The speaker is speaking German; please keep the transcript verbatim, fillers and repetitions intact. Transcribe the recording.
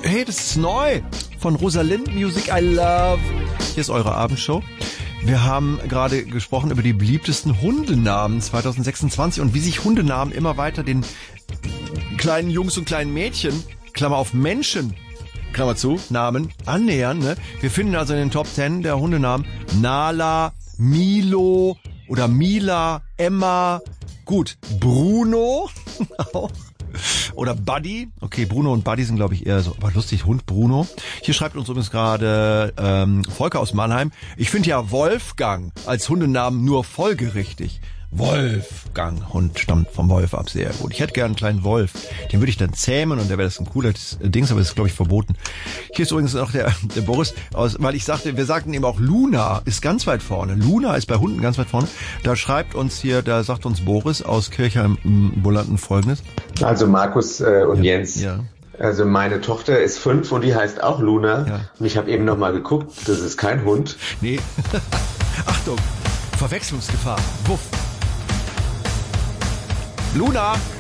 Hey, das ist neu von Rosalind Music I Love. Hier ist eure Abendshow. Wir haben gerade gesprochen über die beliebtesten Hundenamen zwanzig sechsundzwanzig und wie sich Hundenamen immer weiter den kleinen Jungs und kleinen Mädchen, Klammer auf Menschen, Klammer zu, Namen, annähern. Ne? Wir finden also in den Top Ten der Hundenamen Nala, Milo oder Mila, Emma, gut, Bruno auch. Oder Buddy. Okay, Bruno und Buddy sind, glaube ich, eher so, aber lustig, Hund Bruno. Hier schreibt uns übrigens gerade ähm, Volker aus Mannheim. Ich finde ja Wolfgang als Hundenamen nur folgerichtig. Wolfgang. Hund stammt vom Wolf ab, sehr gut. Ich hätte gerne einen kleinen Wolf. Den würde ich dann zähmen und der wäre das ein cooles Dings, aber das ist, glaube ich, verboten. Hier ist übrigens noch der, der Boris, aus, weil ich sagte, wir sagten eben auch Luna ist ganz weit vorne. Luna ist bei Hunden ganz weit vorne. Da schreibt uns hier, da sagt uns Boris aus Kirchheim Bullanten Folgendes. Also Markus äh, und ja, Jens. Ja. Also meine Tochter ist fünf und die heißt auch Luna. Ja. Und ich habe eben noch mal geguckt, das ist kein Hund. Nee. Achtung, Verwechslungsgefahr. Wuff. Luna.